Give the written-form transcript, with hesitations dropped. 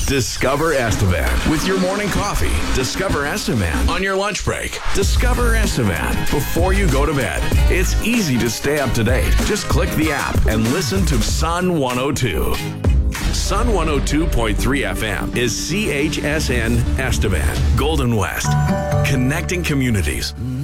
Discover Estevan with your morning coffee. Discover Estevan on your lunch break. Discover Estevan before you go to bed. It's easy to stay up to date. Just click the app and listen to Sun 102. Sun 102.3 FM is CHSN Estevan, Golden West. Connecting communities.